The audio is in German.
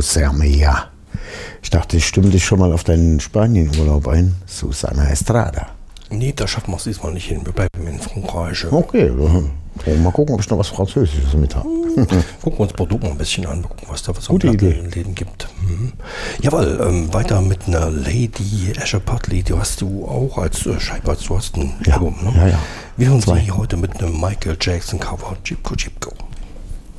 José Mia. Ich dachte, ich stimme dich schon mal auf deinen Spanienurlaub ein. Susana Estrada. Nee, da schaffen wir es diesmal nicht hin. Wir bleiben in Frankreich. Okay, mal gucken, ob ich noch was Französisches mit habe. Gucken wir uns Bordeaux mal ein bisschen an. Gucken, was da so Gute Idee. Läden gibt. Jawohl, weiter mit einer Lady Asher Putley. Die hast du auch als Scheibe, du hast ein Album, ne? Ja. Wir hören sie heute mit einem Michael Jackson Cover. Chipko Chipko.